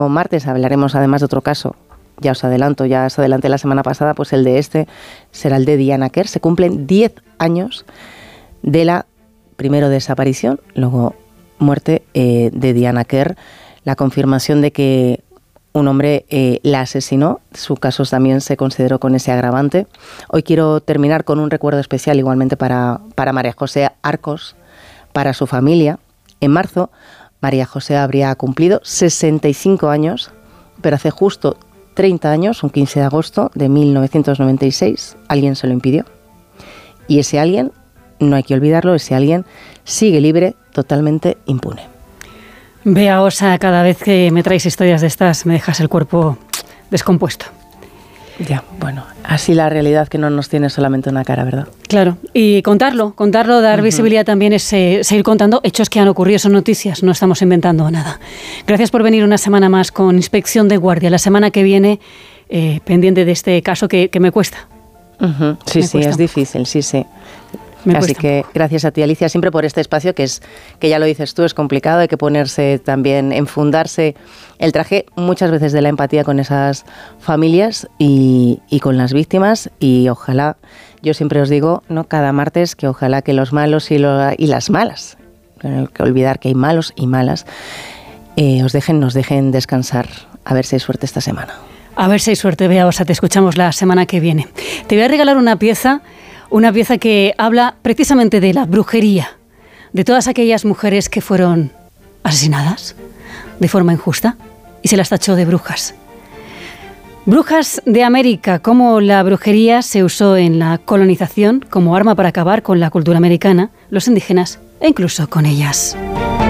martes hablaremos además de otro caso. Ya os adelanté la semana pasada, pues el de este será el de Diana Quer. Se cumplen 10 años de la primero desaparición, luego muerte de Diana Quer. La confirmación de que un hombre la asesinó. Su caso también se consideró con ese agravante. Hoy quiero terminar con un recuerdo especial igualmente para María José Arcos, para su familia. En marzo, María José habría cumplido 65 años, pero hace justo 30 años, un 15 de agosto de 1996, alguien se lo impidió. Y ese alguien, no hay que olvidarlo, ese alguien sigue libre, totalmente impune. Bea Osa, cada vez que me traes historias de estas me dejas el cuerpo descompuesto. Ya, bueno, así la realidad, que no nos tiene solamente una cara, ¿verdad? Claro, y contarlo, dar visibilidad también es seguir contando hechos que han ocurrido, son noticias, no estamos inventando nada. Gracias por venir una semana más con Inspección de Guardia. La semana que viene, pendiente de este caso que me cuesta. Sí, es difícil, sí. Así que gracias a ti, Alicia, siempre por este espacio que ya lo dices tú, es complicado, hay que ponerse también, enfundarse el traje muchas veces de la empatía con esas familias y con las víctimas, y ojalá, yo siempre os digo, ¿no?, cada martes, que ojalá que los malos y las malas, no hay que olvidar que hay malos y malas, nos dejen descansar, a ver si hay suerte esta semana. A ver si hay suerte, Bea Osa, te escuchamos la semana que viene. Te voy a regalar una pieza que habla precisamente de la brujería, de todas aquellas mujeres que fueron asesinadas de forma injusta y se las tachó de brujas. Brujas de América, cómo la brujería se usó en la colonización como arma para acabar con la cultura americana, los indígenas e incluso con ellas.